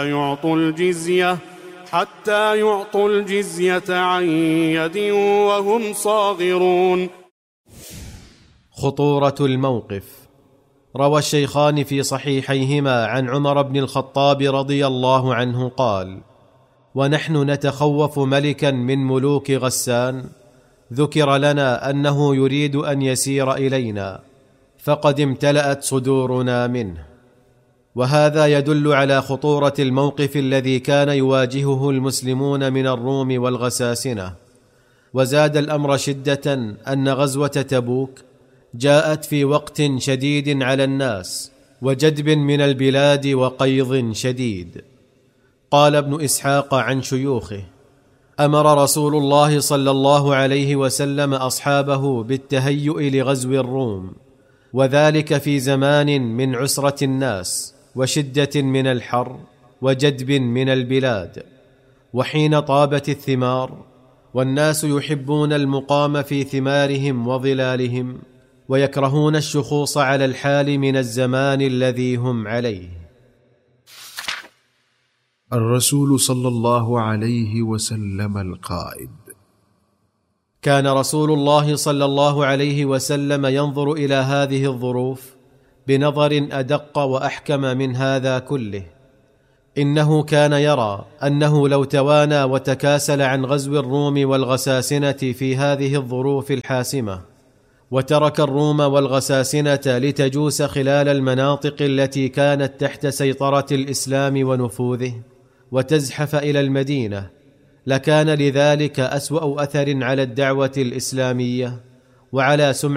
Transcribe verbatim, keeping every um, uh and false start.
يعطوا الجزية حتى يعطوا الجزية عن يد وهم صاغرون. خطورة الموقف. روى الشيخان في صحيحيهما عن عمر بن الخطاب رضي الله عنه قال: ونحن نتخوف ملكا من ملوك غسان، ذكر لنا أنه يريد أن يسير إلينا، فقد امتلأت صدورنا منه. وهذا يدل على خطورة الموقف الذي كان يواجهه المسلمون من الروم والغساسنة. وزاد الأمر شدة أن غزوة تبوك جاءت في وقت شديد على الناس، وجدب من البلاد وقيض شديد. قال ابن إسحاق عن شيوخه: أمر رسول الله صلى الله عليه وسلم أصحابه بالتهيؤ لغزو الروم، وذلك في زمان من عسرة الناس وشدة من الحر وجدب من البلاد، وحين طابت الثمار والناس يحبون المقام في ثمارهم وظلالهم، ويكرهون الشخوص على الحال من الزمان الذي هم عليه. الرسول صلى الله عليه وسلم القائد. كان رسول الله صلى الله عليه وسلم ينظر إلى هذه الظروف بنظر أدق وأحكم من هذا كله. إنه كان يرى أنه لو توانى وتكاسل عن غزو الروم والغساسنة في هذه الظروف الحاسمة، وترك الروم والغساسنة لتجوس خلال المناطق التي كانت تحت سيطرة الإسلام ونفوذه وتزحف إلى المدينة، لكان لذلك أسوأ أثر على الدعوة الإسلامية وعلى سمعة